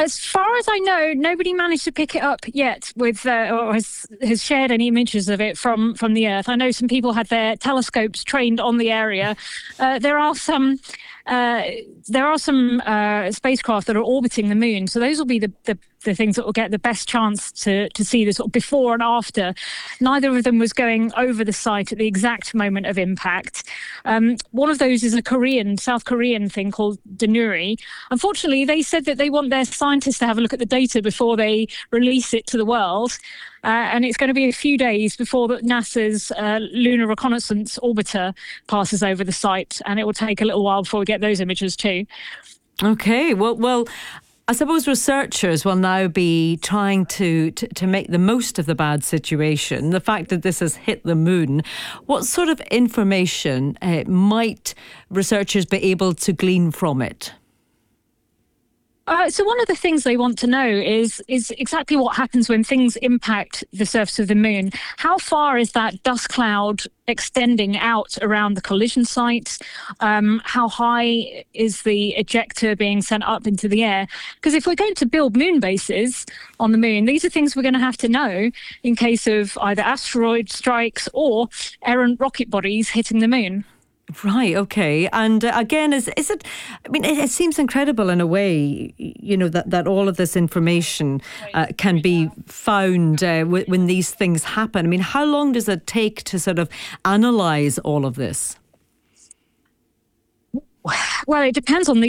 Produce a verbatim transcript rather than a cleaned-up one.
As far as I know, nobody managed to pick it up yet with uh, or has, has shared any images of it from, from the Earth. I know some people had their telescopes trained on the area. Uh, there are some uh, there are some uh, spacecraft that are orbiting the moon, so those will be the, the, the things that will get the best chance to, to see the sort of before and after. Neither of them was going over the site at the exact moment of impact. Um, one of those is a Korean, South Korean thing called Danuri. Unfortunately, they said that they want their scientists to have a look at the data before they release it to the world. Uh, and it's going to be a few days before the NASA's uh, Lunar Reconnaissance Orbiter passes over the site, and it will take a little while before we get those images too. Okay, well, well, I suppose researchers will now be trying to, to, to make the most of the bad situation, the fact that this has hit the moon. What sort of information uh, might researchers be able to glean from it? Uh, so one of the things they want to know is is exactly what happens when things impact the surface of the moon. How far is that dust cloud extending out around the collision sites? Um, how high is the ejector being sent up into the air? Because if we're going to build moon bases on the moon, these are things we're going to have to know in case of either asteroid strikes or errant rocket bodies hitting the moon. Right, okay. And uh, again, is is it, I mean, it, it seems incredible in a way, you know, that, that all of this information uh, can be found uh, w- when these things happen. I mean, how long does it take to sort of analyse all of this? Well, it depends on the